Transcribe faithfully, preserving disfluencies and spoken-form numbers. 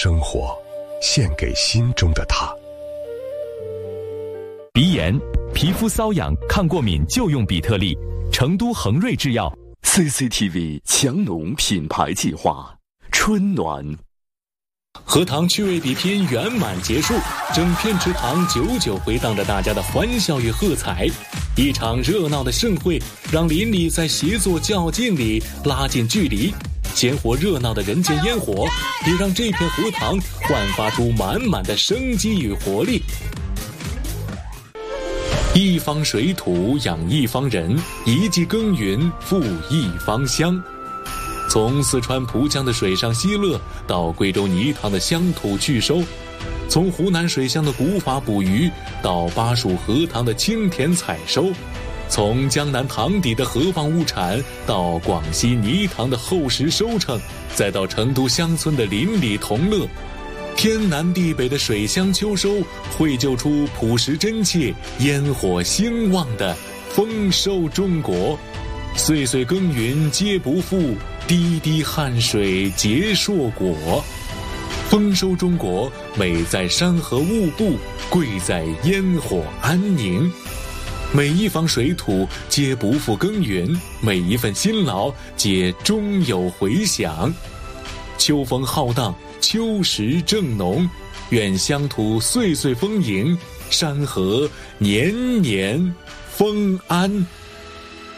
生活，献给心中的他。 鼻炎、皮肤瘙痒、抗过敏就用比特利。成都恒瑞制药。 C C T V 强农品牌计划，春暖。 荷塘趣味比拼圆满结束，整片池塘久久回荡着大家的欢笑与喝彩。一场热闹的盛会，让邻里在协作较劲里拉近距离。鲜活热闹的人间烟火，也让这片荷塘焕发出满满的生机与活力。一方水土养一方人，一季耕耘富一方乡。从四川蒲江的水上嬉乐，到贵州泥塘的乡土趣收；从湖南水乡的古法捕鱼，到巴蜀荷塘的清甜采收；从江南塘底的河蚌物产，到广西泥塘的厚实收成，再到成都乡村的邻里同乐。天南地北的水乡秋收，绘就出朴实真切、烟火兴旺的丰收中国。岁岁耕耘皆不负，滴滴汗水结硕果。丰收中国，美在山河雾布，贵在烟火安宁。每一方水土皆不负耕耘，每一份辛劳皆终有回响。秋风浩荡，秋实正浓，愿乡土岁岁丰盈，山河年年丰安。